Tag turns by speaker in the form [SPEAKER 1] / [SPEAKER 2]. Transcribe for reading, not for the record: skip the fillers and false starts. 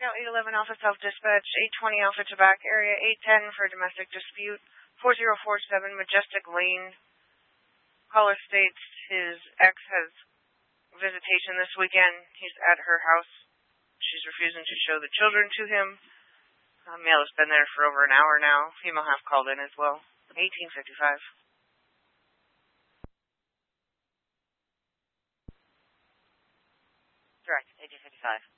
[SPEAKER 1] Scout 811 Alpha Self-Dispatch, 820 Alpha Tobacco Area, 810 for domestic dispute, 4047 Majestic Lane. Caller states his ex has visitation this weekend. He's at her house. She's refusing to show the children to him. Male has been there for over an hour now. Female half called in as well. 1855.
[SPEAKER 2] Direct, 1855.